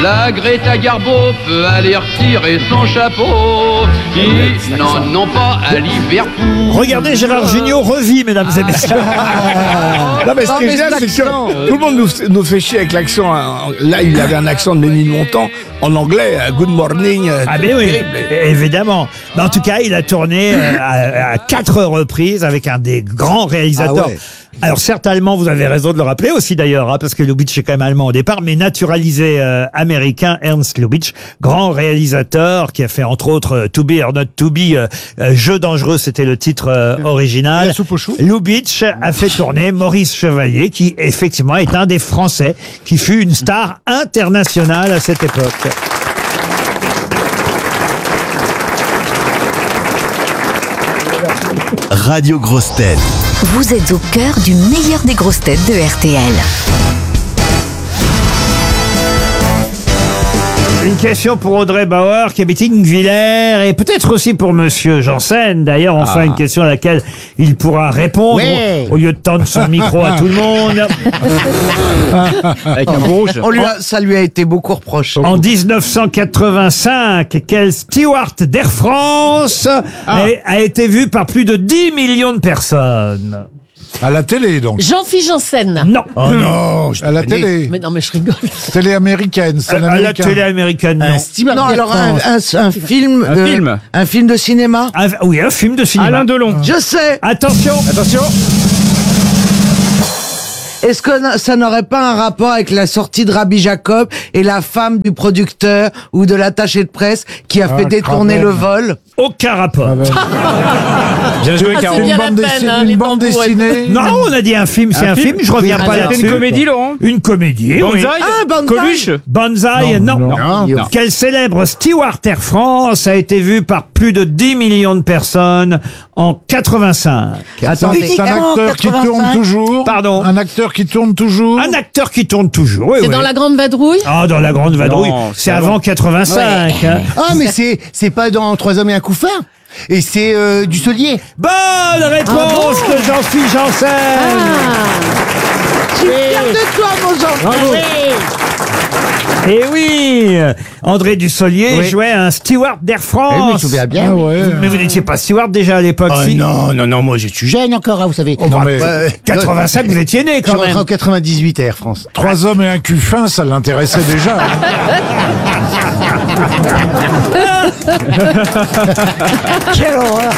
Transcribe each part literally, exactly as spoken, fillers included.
La Greta Garbo peut aller retirer son chapeau. Ils n'en ont pas à Liverpool. Regardez, Gérard Jugnot revit, mesdames et messieurs. Non, mais ce qui est génial, c'est que tout le monde nous, nous fait chier avec l'accent. Hein. Là, il avait un accent de Ménilmontant en anglais. euh, Good morning. euh, Ah ben oui, terrible. évidemment. Mais en tout cas, il a tourné euh, à, à quatre reprises avec un des grands réalisateurs. Ah ouais. Alors certes allemand, vous avez raison de le rappeler aussi d'ailleurs, hein, parce que Lubitsch est quand même allemand au départ, mais naturalisé euh, américain, Ernst Lubitsch, grand réalisateur qui a fait entre autres euh, To Be or Not To Be, euh, euh, Jeu dangereux, c'était le titre euh, original. La soupe aux choux. Lubitsch a fait tourner Maurice Chevalier, qui effectivement est un des Français qui fut une star internationale à cette époque. Radio Grosses Têtes. Vous êtes au cœur du meilleur des grosses têtes de R T L. Une question pour Audrey Bauer qui habite Ingvillers et peut-être aussi pour Monsieur Janssen. D'ailleurs, enfin une question à laquelle il pourra répondre Ouais. au, au lieu de tendre son micro à tout le monde. Avec un rouge. On lui a- ça lui a été beaucoup reproché. En dix-neuf cent quatre-vingt-cinq, quel steward d'Air France a, a été vu par plus de dix millions de personnes? À la télé, donc. Jean-Philippe Janssen. Non. Oh non, à la télé. Mais non, mais je rigole. Télé américaine, scène À la américaine. télé américaine, non. Non, alors un, un- un film, Un de, film. un film de cinéma. Un- oui, un film de cinéma. Alain Delon. Je sais. Attention. Attention. Est-ce que na- ça n'aurait pas un rapport avec la sortie de Rabbi Jacob et la femme du producteur ou de l'attaché de presse qui a Ah, fait détourner Craven. le vol? Aucun rapport. Bien joué, Ah, Caro. c'est bien Une la bande, peine, dessinée, hein, les une bande tambours et tout. dessinée. Non, on a dit un film, c'est un, film, je reviens Ah, pas c'est là-dessus. une comédie, Laurent. Une comédie, oui. Banzai. Ah, Banzai. Coluche. Banzai, non. non. Non. Quel célèbre steward Air France a été vu par plus de dix millions de personnes en quatre-vingt-cinq? Attendez, c'est un acteur qui tourne toujours. Pardon. Un acteur qui tourne toujours. Un acteur qui tourne toujours, oui, C'est oui. dans la grande vadrouille. Ah, dans la grande vadrouille. Non, C'est c'est avant quatre-vingt-cinq. hein. Ah, mais c'est c'est pas dans Trois hommes et un couffin. Et c'est euh, du Solier. Bonne réponse de Jean-Philippe Janssen. Je suis fier de toi, mon Jean. Et oui, André Dussolier Oui. jouait un steward d'Air Eh oui, France. je me souviens bien. Ah ouais. Mais vous n'étiez pas steward déjà à l'époque, Oh si? non, non, non, moi je suis jeune encore, hein, vous savez. non, mais- Ouais, quatre-vingt-cinq, vous étiez né Je suis quand rentré même. en quatre-vingt-dix-huit à Air France. Trois hommes et un cul fin, ça l'intéressait déjà. Quelle horreur.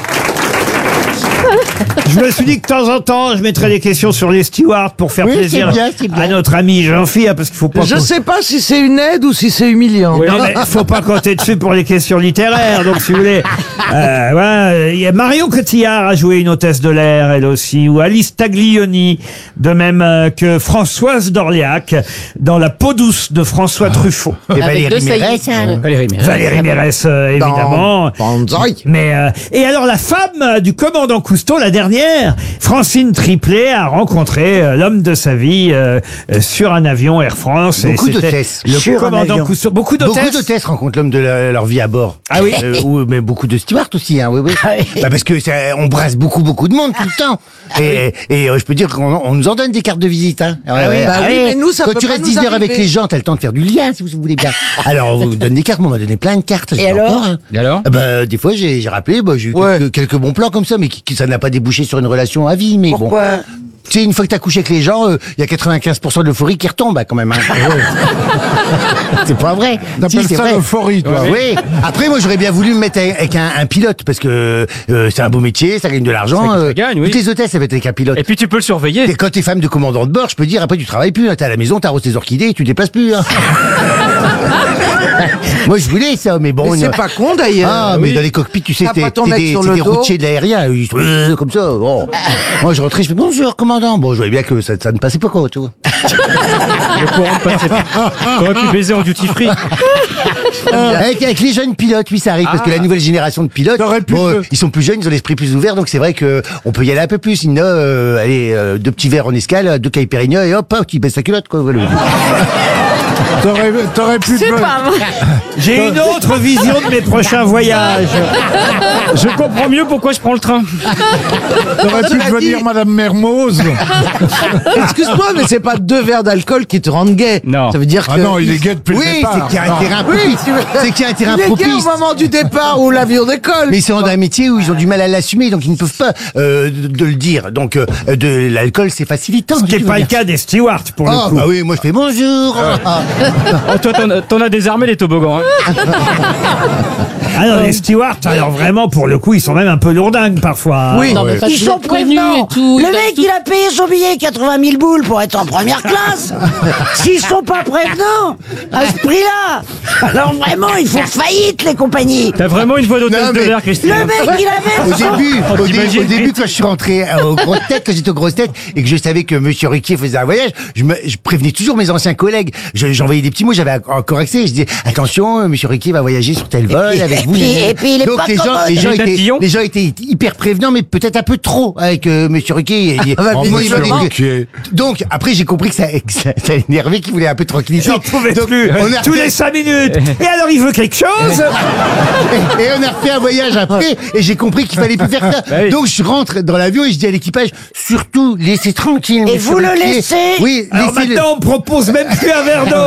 Je me suis dit que de temps en temps, je mettrais des questions sur les stewards pour faire Oui, plaisir c'est bien, c'est bien. à notre ami Jean-Philippe, hein, parce qu'il faut pas. Je qu'on- sais pas si c'est une aide ou si c'est humiliant. Non, mais faut pas compter dessus pour les questions littéraires. Donc, si vous voulez, euh, ouais, il y a Marion Cotillard a joué une hôtesse de l'air, elle aussi, ou Alice Taglioni, de même euh, que Françoise d'Orléac dans La peau douce de François Truffaut. Et Avec deux Valérie Mérès. saillies. Valérie Mérès. Valérie Mérès, euh, évidemment. Banzai. Mais euh, et alors la femme euh, du commandant Cousteau, la dernière, Francine Triplet, a rencontré euh, l'homme de sa vie euh, euh, sur un avion Air France. Beaucoup et c'était d'hôtesses. Le Sur un commandant avion. Cousteau. Beaucoup d'hôtesses. Beaucoup d'hôtesses rencontrent l'homme de la- leur vie à bord. Ah oui. Euh, ou- mais beaucoup de stewards aussi, hein, oui, oui. Bah, parce que ça- on brasse beaucoup, beaucoup de monde tout le temps. Et, et euh, je peux dire qu'on on nous en donne des cartes de visite, hein. Ah ouais, Bah oui, mais nous, ça Quand peut tu pas restes nous dix heures arriver. avec les gens, t'as le temps de faire du lien, si vous voulez bien. Alors, on vous donne des cartes, moi, on m'a donné plein de cartes. j'ai Et alors encore, hein. Et alors Ah bah, des fois, j'ai j'ai rappelé, bah, j'ai eu Ouais. quelques, quelques bons plans comme ça, mais qui, qui- ça n'a pas débouché sur une relation à vie, mais bon. Pourquoi? Tu sais, une fois que t'as couché avec les gens, il y a quatre-vingt-quinze pour cent de l'euphorie qui retombe, hein, quand même. Hein. C'est pas vrai. T'appelles Si, c'est ça vrai. l'euphorie, toi. Oui. Après, moi, j'aurais bien voulu me mettre avec avec un, un pilote, parce que euh, c'est un beau métier, ça gagne de l'argent. Ça euh, gagne, oui. Toutes les hôtesses, ça va être avec un pilote. Et puis tu peux le surveiller. Et quand t'es femme de commandant de bord, je peux dire, après, tu travailles plus. Hein. T'es à la maison, t'arroses tes orchidées, et tu te déplaces plus. Hein. Moi, je voulais ça, mais bon. Mais on y c'est a- pas con d'ailleurs. Ah, mais dans les cockpits, tu sais, T'as t'es pas ton t'es mec des, sur t'es le des dos. routiers de l'aérien, ils sont euh, comme ça. Bon. Moi, je rentrais, je fais bonjour, commandant. Bon, je voyais bien que ça, ça ne passait pas, quoi, tu vois. Le courant de passer. T'aurais pu baiser en duty free. Avec, avec les jeunes pilotes, oui, ça arrive, parce que la nouvelle génération de pilotes, T'aurais pu bon, te- euh, ils sont plus jeunes, ils ont l'esprit plus ouvert, donc c'est vrai que on peut y aller un peu plus. Sinon, euh, allez, euh, deux petits verres en escale, deux Caipirinha, et hop, hop, qui baisse sa culotte, quoi. Voilà. T'aurais, t'aurais pu te... C'est pas vrai. J'ai une autre vision de mes prochains voyages. Je comprends mieux pourquoi je prends le train. T'aurais pu Cela devenir dit- Madame Mermoz. Excuse-moi, mais c'est pas deux verres d'alcool qui te rendent gay. Non. Ça veut dire que... Ah non, il est gay depuis Oui, le départ. c'est qu'il y a un Non. terrain Oui, propice. tu veux- C'est qu'il y a un terrain Il est gay propice. au moment du départ où l'avion décolle. Mais ils sont dans un métier où ils ont du mal à l'assumer, donc ils ne peuvent pas euh, de, de le dire. Donc euh, de l'alcool, c'est facilitant. Ce qui n'est tu veux pas le dire. cas des stewards, pour le Ah coup. bah oui, moi je fais bonjour. Ah. Oh, toi, t'en, as- t'en as désarmé les toboggans. Hein. Alors, les stewards, alors vraiment, pour le coup, ils sont même un peu lourdingues parfois. Oui. Non, mais parce Ils qu'ils sont sont prévenus prévenants. et tout. Le ils doivent mec, tout- il a payé son billet quatre-vingt mille boules pour être en première classe. S'ils sont pas prévenants, à ce prix-là, alors vraiment, ils font faillite, les compagnies. T'as vraiment une voix d'hôtesse Non, de mais- l'air, Christine. Le mec, il avait Au début, au, dé- t'imagines, au début, quand je suis rentré euh, aux grosses têtes, quand j'étais aux grosses têtes, et que je savais que Monsieur Ruquier faisait un voyage, je, me, je prévenais toujours mes anciens collègues. Je- J'envoyais des petits mots, j'avais encore accès. Je disais attention, euh, Monsieur Ruquier va voyager sur tel vol puis- avec et vous. puis- et puis il est Donc pas les gens, commode. les gens Les étaient, tatillons. les gens étaient hyper prévenants, mais peut-être un peu trop avec euh, Monsieur Ruquier. Il- Ah bah, en bien gros, il sûr. m'a dit que- Ruquier. Donc après, j'ai compris que ça, que ça, ça énervait, qu'il voulait un peu de tranquillité. J'en pouvais Donc, plus. on a Tous refait- les cinq minutes. Et alors, il veut quelque chose? et, et on a refait un voyage après, et j'ai compris qu'il fallait plus faire ça. Bah oui. Donc je rentre dans l'avion et je dis à l'équipage, surtout laissez tranquille. Et monsieur vous le Ruquier. laissez Oui, Alors laissez-le. maintenant, on propose même plus un verre d'eau.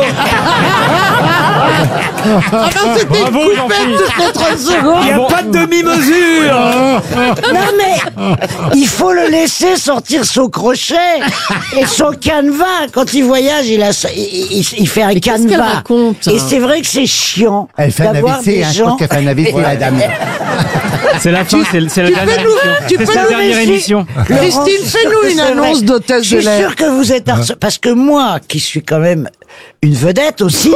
Ah non, c'était une Bravo, coupette Jean-Philippe. toutes les trente secondes. Il n'y a pas de demi-mesure. Non mais, il faut le laisser sortir son crochet et son canevas. Quand il voyage, il, a, il, il- il fait un Mais qu'est-ce qu'elle canevas. raconte, Et hein c'est vrai que c'est chiant Elle fait un d'avoir A V C, des hein, je pense gens... qu'elle fait un A V C, la dame. C'est la fin, c'est, c'est la tu dernière peux nous- émission. tu C'est peux sa nous dernière laisser- émission. Christine, fais-nous une C'est vrai. annonce d'hôtesse Je de suis l'air. sûr que vous êtes harce- parce que moi, qui suis quand même une vedette aussi,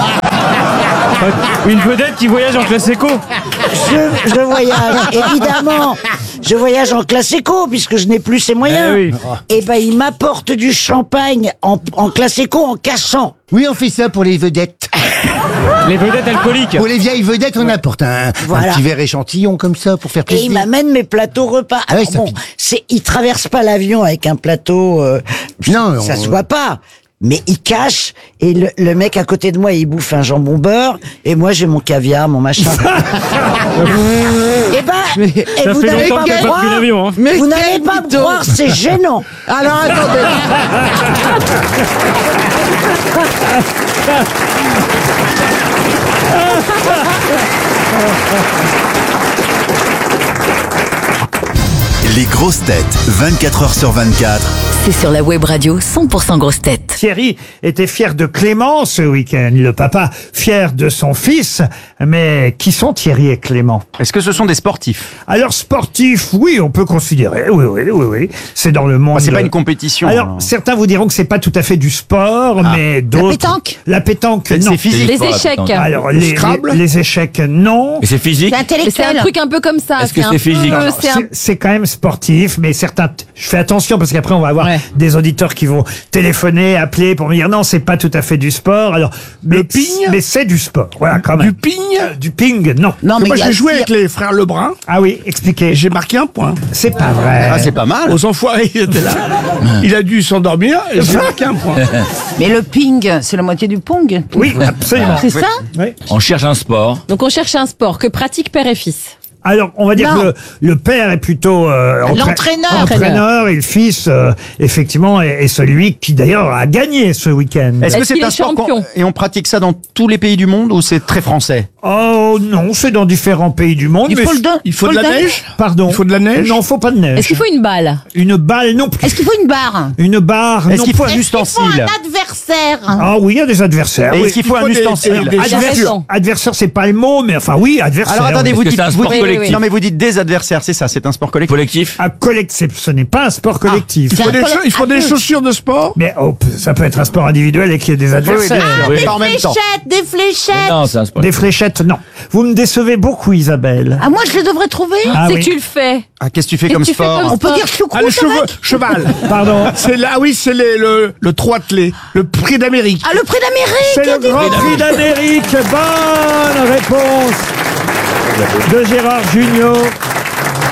Une vedette qui voyage en classe éco. je, je voyage évidemment, je voyage en classe éco puisque je n'ai plus ces moyens. Eh oui. Et ben, il m'apporte du champagne en, en classe éco en cachant. Oui, on fait ça pour les vedettes. Les vedettes alcooliques. Pour les vieilles vedettes, on apporte un, Voilà. un petit verre échantillon comme ça pour faire Et il plaisir. m'amène mes plateaux repas. Ah oui, Alors ça bon, pique. c'est, il traverse pas l'avion avec un plateau. euh, Non, ça on- se voit pas. Mais il cache et le, le mec à côté de moi il bouffe un jambon beurre et moi j'ai mon caviar, mon machin. et ben, et Ça vous fait n'allez longtemps pas qu'il me n'y a pas pris croire. l'avion. Hein. Mais Vous quel n'allez pas me mytho. croire, c'est gênant. Alors attendez. Les grosses têtes, vingt-quatre heures sur vingt-quatre. C'est sur la web radio cent pour cent grosses têtes. Thierry était fier de Clément ce week-end. Le papa fier de son fils. Mais qui sont Thierry et Clément? Est-ce que ce sont des sportifs? Alors sportif, oui, on peut considérer. Oui, oui, oui, oui. C'est dans le monde. Ah, c'est pas une compétition. Alors, alors. certains vous diront que c'est pas tout à fait du sport, mais d'autres. La pétanque. La pétanque, C'est- non. c'est physique. Les échecs. Alors, les, les, les échecs, non. Et c'est physique? Mais c'est un truc un peu comme ça. Est-ce que un c'est physique? peu- Alors, c'est un- C'est c'est quand même sportif, mais certains. Je fais attention parce qu'après on va avoir des auditeurs qui vont téléphoner, appeler pour me dire non, c'est pas tout à fait du sport. Alors, mais, Le ping mais c'est du sport. Voilà, quand même. Du ping Euh, Du ping, non. Non, mais Moi, il y a- j'ai joué il y a- avec les frères Lebrun Ah oui, expliquez. et j'ai marqué un point. C'est pas vrai. Ah, c'est pas mal. Aux enfoirés, il était là. Il a dû s'endormir et j'ai marqué un point. Mais le ping, c'est la moitié du pong. Oui, absolument. C'est ça Oui. On cherche un sport. Donc on cherche un sport que pratiquent père et fils. Alors, on va dire Non. que le, le père est plutôt euh, entra- L'entraîneur. entraîneur et le fils, euh, effectivement, est, est celui qui d'ailleurs a gagné ce week-end. Est-ce que Est-ce c'est qu'il un est sport qu'on- champion? et on pratique ça dans tous les pays du monde ou c'est très français? Oh non, c'est dans différents pays du monde. Il mais faut le don- Il faut de la neige Pardon. Il faut de la neige Non, faut pas de neige. Est-ce qu'il faut une balle? Une balle non plus. Est-ce qu'il faut une barre? Une barre Est-ce non qu'il faut plus. un ustensile? adversaire. Ah oui, il y a des adversaires. Et oui. est-ce qu'il faut Il un faut des- ustensile? des- des Adversaire, raison. adversaire, c'est pas le mot, mais enfin oui, adversaire. Alors attendez, oui. vous que dites, c'est un vous sport dites- collectif? non mais vous dites des adversaires, c'est ça, c'est un sport collectif. Collectif? Un collectif, ce n'est pas un sport collectif. Il faut des, cha- il faut des chaussures de sport. Mais oh, ça peut être un sport individuel et qu'il y ait des Oui, oui, adversaires. bien sûr. Oui. Pas en même temps. des fléchettes. Non, c'est un sport. Des fléchettes, non. Vous me décevez beaucoup, Isabelle. Ah, moi, je les devrais trouver. Ah c'est oui. que tu le fais. Ah, qu'est-ce que tu fais Qu'est-ce comme que tu fais sport? comme On peut dire Ah, choucroute le cheveu, avec. cheval. Pardon. C'est là, ah oui, c'est les- le, le trottelé, le prix d'Amérique. Ah, le prix C'est d'Amérique. le Grand Prix d'Amérique. Bonne réponse de Gérard Junior.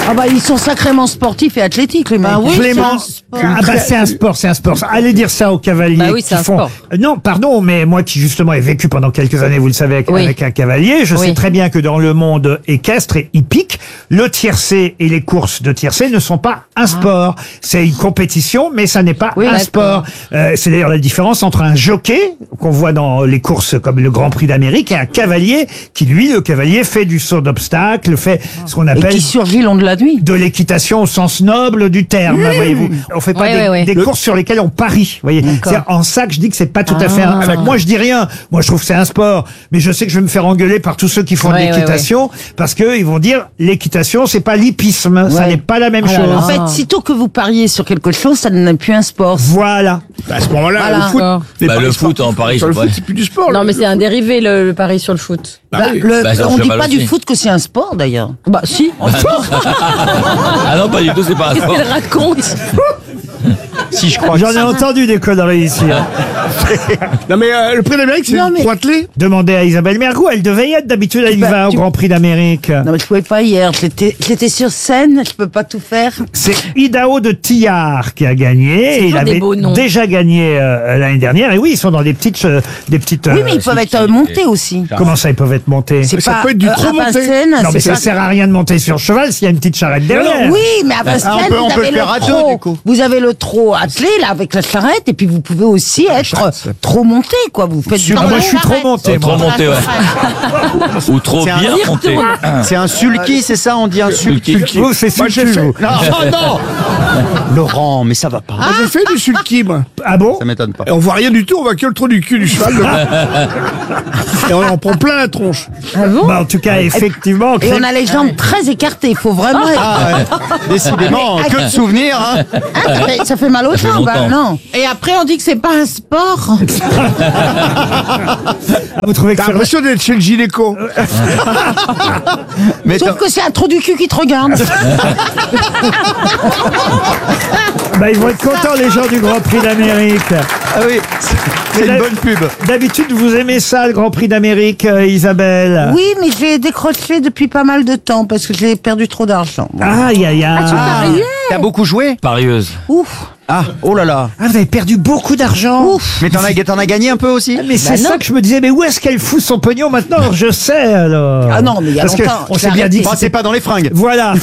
Ah bah ils sont sacrément sportifs et athlétiques les mecs. Bah oui, Clément, c'est un sport. ah bah c'est un sport, c'est un sport. Allez dire ça aux cavaliers Bah oui, qui c'est un font. sport. Euh, Non, pardon, mais moi qui justement ai vécu pendant quelques années, vous le savez, avec, Oui. avec un cavalier, je Oui. sais très bien que dans le monde équestre et hippique, le tiercé et les courses de tiercé ne sont pas un sport. C'est une compétition, mais ça n'est pas Ah. Oui, un d'accord. sport. Euh, c'est d'ailleurs la différence entre un jockey qu'on voit dans les courses comme le Grand Prix d'Amérique et un cavalier qui, lui, le cavalier, fait du saut d'obstacle, fait ce qu'on Et appelle qui survit long de la nuit. de l'équitation au sens noble du terme, voyez-vous. On fait pas Ouais, des, ouais, ouais. des Le- courses sur lesquelles on parie, voyez. C'est en ça que je dis que c'est pas tout à fait un... Enfin, moi je dis rien. Moi je trouve que c'est un sport, mais je sais que je vais me faire engueuler par tous ceux qui font Ouais, de ouais, l'équitation parce que ils vont dire l'équitation c'est pas l'hippisme, ça Ouais. n'est pas la même Ah là chose. là. En fait, sitôt que vous pariez sur quelque chose, ça n'est plus un sport. Voilà. À ce moment-là, Voilà. le foot. D'accord. les Bah, paris le foot, sportifs, en Paris, sur le c'est foot, pas- c'est plus du sport. Non, le- mais c'est un dérivé, le, le pari sur le foot. Bah Bah, oui. le- Bah, ça, on je dit fais pas mal du aussi. foot que c'est un sport d'ailleurs. Bah si. Ah non, pas du tout, c'est pas un Qu'est-ce sport. qu'il raconte? Si je crois. J'en ai entendu des conneries ici. hein. Non mais euh, le prix d'Amérique, c'est Non, le mais- trop attelé. Demandez à Isabelle Mergo, elle devait y être d'habitude, elle y Bah, va au tu- Grand Prix d'Amérique. Non mais je pouvais pas hier. J'étais, j'étais sur scène. Je peux pas tout faire. C'est Idaho de Tillard qui a gagné. Et il toujours des avait beaux noms. déjà gagné euh, l'année dernière. Et oui, ils sont dans des petites, euh, des petites. Oui, euh, mais ils peuvent être euh, montés aussi. Comment ça, ils peuvent être montés? C'est Ça pas peut être du euh, trop à monté. Vincennes, Non, mais c'est ça pas- sert à rien de monter sur cheval s'il y a une petite charrette derrière. Oui, mais à Vincennes, on peut- on vous peut avez le faire le à deux, trot. du coup. Vous avez le trot attelé là avec la charrette, et puis vous pouvez aussi être trop monté, quoi. Vous faites du Ah, moi, je suis trop Arrête. monté. Trop moi. monté, ouais. Ou trop C'est un bien dire, monté. C'est un sulky, c'est ça? On dit un sulky. Vous, c'est Moi, j'ai sulky, fait- vous. Non, oh non Laurent, mais ça va pas. Moi, j'ai fait du sulky, moi. Ah bon? Ça m'étonne pas. Et on voit rien du tout, on voit que le trou du cul du cheval. Et on en prend plein la tronche. Ah bon Bah, en tout cas, effectivement. Et on a les jambes très écartées. Il faut vraiment. être- Ah ouais. Décidément, Mais- que de souvenirs, hein. Ah, ça, fait, ça fait mal aux fait jambes, hein, longtemps. non. Et après, on dit que c'est pas un sport. Ah, vous trouvez que T'as c'est vrai? l'impression d'être chez le gynéco. Mais Sauf que c'est un trou du cul qui te regarde. Bah, ils vont être contents, les gens du Grand Prix d'Amérique. ah oui, c'est- c'est une bonne pub. D'habitude, vous aimez ça, le Grand Prix d'Amérique, euh, Isabelle? Oui, mais j'ai décroché depuis pas mal de temps parce que j'ai perdu trop d'argent. Aïe, aïe, aïe. Ah, T'as beaucoup joué? Parieuse. Ouf. Ah, oh là là. Ah, vous avez perdu beaucoup d'argent. Ouf. Mais t'en as, t'en as gagné un peu aussi? Mais c'est ça que je me disais, mais où est-ce qu'elle fout son pognon maintenant? Alors, je sais, alors. Ah non, mais il y a Parce que longtemps, on j'ai s'est bien arrêté. dit que Bah, c'est pas dans les fringues. voilà.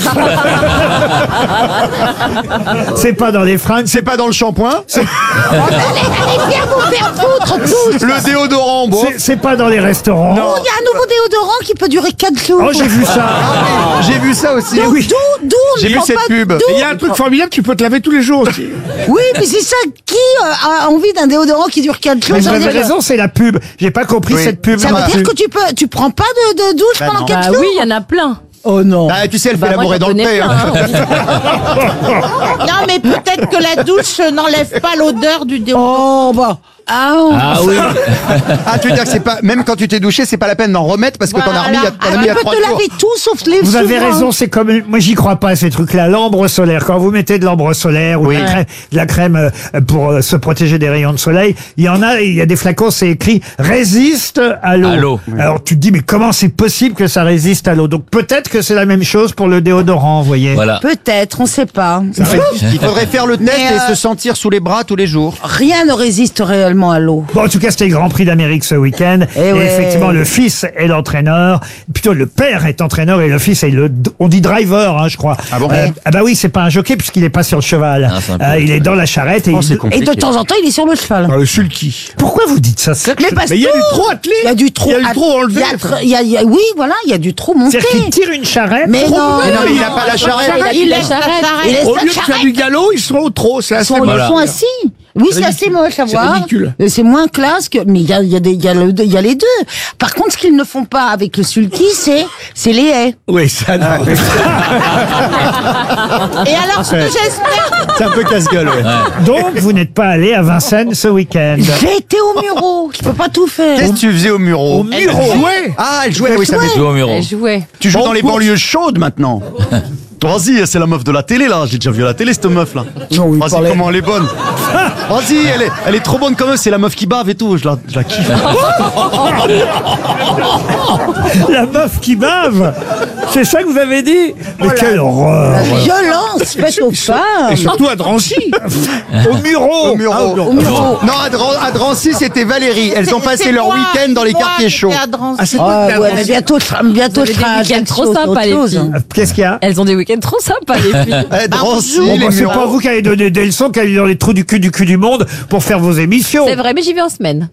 C'est pas dans les fringues, c'est C'est pas dans le shampoing. Allez, allez, viens vous faire foutre tous. Le déodorant, bon. c'est- c'est pas dans les restaurants. Oh, il y a un nouveau déodorant qui peut durer quatre jours. Oh, j'ai vu ça. J'ai vu ça aussi. Donc, d'où, d'où on J'ai ne vu prend cette pas pub. d'où- Et il y a un truc formidable, tu peux te laver tous les jours aussi. Oui, mais c'est ça. Qui euh, a envie d'un déodorant qui dure quatre jours? Mais Ça vous veut avez dire que- raison, c'est la pub. J'ai pas compris Oui. cette pub. Ça non veut plus. dire que tu peux, tu prends pas de, de douche Bah pendant non. quatre Bah jours? oui, il y en a plein. Oh non. Ah, tu sais, elle Bah, fait moi, labourer j'en dans le connais pré. plein, hein. hein. Non, mais peut-être que la douche n'enlève pas l'odeur du déodorant. Oh, bah. Ah, Ah oui. Ah, tu veux dire que c'est pas, même quand tu t'es douché, c'est pas la peine d'en remettre parce que t'en as remis, il y a- t'en as Alors, mis il y tu a peux trois te jours. laver tout sauf les Vous avez souverains. raison, c'est comme moi j'y crois pas à ces trucs-là. L'ambre solaire, quand vous mettez de l'ambre solaire ou de, la crème, de la crème euh, pour euh, se protéger des rayons de soleil, il y en a, il y a des flacons, c'est écrit résiste à l'eau. À l'eau. Alors tu te dis mais comment c'est possible que ça résiste à l'eau? Donc peut-être que c'est la même chose pour le déodorant, vous voyez. Voilà. Peut-être, on sait pas. Il faudrait faire le test Mais, et euh, se sentir sous les bras tous les jours. Rien ne résiste réellement à l'eau. Bon, en tout cas, c'était le Grand Prix d'Amérique ce week-end. Eh et ouais. effectivement, le fils est l'entraîneur. Plutôt, le père est entraîneur et le fils est le, on dit driver, hein, je crois. Ah bon? Euh, ah bah oui, c'est pas un jockey puisqu'il est pas sur le cheval. Ah, c'est un peu- Euh, il est dans la charrette et Oh, il- c'est Et compliqué. de temps en temps, il est sur le cheval. Dans le sulky. Pourquoi vous dites ça? C'est Mais parce Mais il y a que- du trop attelé. Il y a du trop. Il y a du trop enlevé. il y a tr- il y a- il y a- oui, voilà, il y a du trop monté. C'est-à-dire qu'il tire une charrette. Mais trop- non, Mais non, mais il a pas la charrette. Il Il a laisse la la charrette. charrette. Il laisse Au la lieu de faire charrette. du galop, ils sont au trop. C'est Ils assez sont, moche. ils sont assis. Oui, c'est assez moche à C'est voir. ridicule. Et c'est moins classe que. Mais il y a, il y, a des- il y, a le- il y a les deux. Par contre, ce qu'ils ne font pas avec le sulky, c'est c'est les haies. Oui, ça, non. Et alors, ce que j'espère. C'est un peu casse-gueule, ouais. Donc, vous n'êtes pas allé à Vincennes ce week-end. J'ai été au Muro. Je peux pas tout faire. Qu'est-ce que tu faisais au Muro? Au Muro. Ah, elle jouait, oui, ça jouait. fait Joue au mur. Elle jouait. Tu joues Bon dans les cours. banlieues chaudes maintenant. Vas-y, c'est la meuf de la télé, là. J'ai déjà vu à la télé, cette meuf, là. Non, il Vas-y, parlait- comment elle est bonne. Vas-y, elle est, elle est trop bonne comme eux. C'est la meuf qui bave et tout. Je la, je la kiffe. La meuf qui bave. C'est ça que vous avez dit? Mais quelle horreur. La violence faite aux femmes. Et surtout à Drancy. Au Muro. Au Muro. Ah, au Muro. Non, à, Dran- à Drancy, c'était Valérie. Elles ont passé leur week-end dans les quartiers chauds. Ah, c'est Ah, pas ouais, mais bientôt, tra- bientôt Vous avez des tra- week-ends trop Ajaccio, c'est sympas, autre les chose. filles. Qu'est-ce qu'il y a? Elles ont des week-ends trop sympas, les filles. Eh, Drancy, Bon, les bah, c'est Mureaux. pas vous qui allez donner des leçons, qui allez dans les trous du cul du cul du monde pour faire vos émissions. C'est vrai, mais j'y vais en semaine.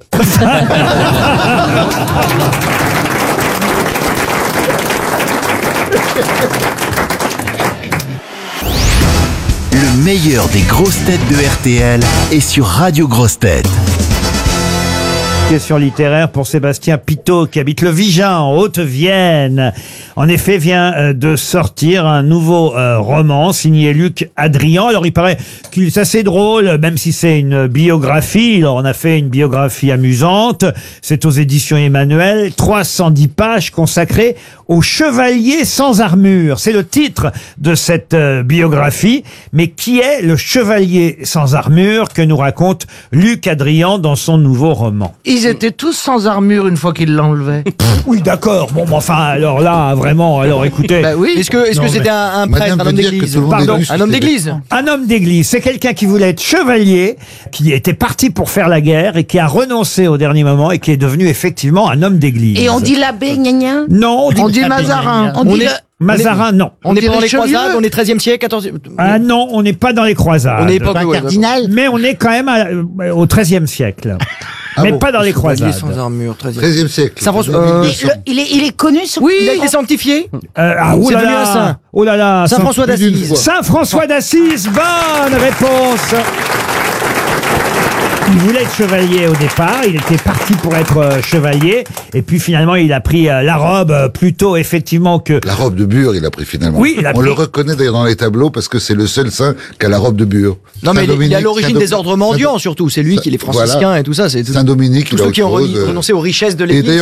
Le meilleur des grosses têtes de R T L est sur Radio Grosses Têtes. Question littéraire pour Sébastien Pitot qui habite le Vigin en Haute-Vienne. En effet, vient euh, de sortir un nouveau euh, roman signé Luc Adrian. Alors il paraît qu'il est assez drôle, même si c'est une biographie. Alors on a fait une biographie amusante. C'est aux éditions Emmanuel. trois cent dix pages consacrées au chevalier sans armure. C'est le titre de cette euh, biographie. Mais qui est le chevalier sans armure que nous raconte Luc Adrian dans son nouveau roman? Ils étaient tous sans armure une fois qu'ils l'enlevaient. Oui, d'accord. Bon, mais enfin, alors là, vraiment, alors écoutez. Bah oui. Est-ce que est-ce que Non, c'était mais- un, un prêtre, un homme d'église? Pardon. Un homme d'église. Un homme d'église, c'est quelqu'un qui voulait être chevalier, qui était parti pour faire la guerre et qui a renoncé au dernier moment et qui est devenu effectivement un homme d'église. Et on dit l'abbé, gna gna. Non, On dit Mazarin. On dit est- le- Mazarin, non. On n'est dit pas dans les Richelieu. croisades, on est treizième siècle, quatorzième. Ah non, on n'est pas dans les croisades. On est époque, Un ouais, cardinal. Mais on est quand même à- euh, au treizième siècle. mais bon, pas dans les croisades. sans armure, treizième. treizième siècle. Saint François. euh, Mais le- il, est, il est connu sur... Oui, il est sanctifié. Euh, ah, oh C'est là devenu là. un saint. Oh là là. Saint François d'Assise. Saint François d'Assise, bonne réponse. Il voulait être chevalier au départ, il était parti pour être euh, chevalier, et puis finalement il a pris euh, la robe euh, plutôt effectivement que... La robe de Bure, il a pris finalement. Oui, il a On pris- le reconnaît d'ailleurs dans les tableaux parce que c'est le seul saint qui a la robe de Bure. Non, mais il est- il est à Saint-Dominique, l'origine Saint-Do- des ordres mendiants, surtout. C'est lui qui est les franciscains Voilà. et tout ça. C'est tout- Saint-Dominique, tous il a ceux qui ont autre chose, re- euh, renoncé aux richesses de Et l'Église. d'ailleurs,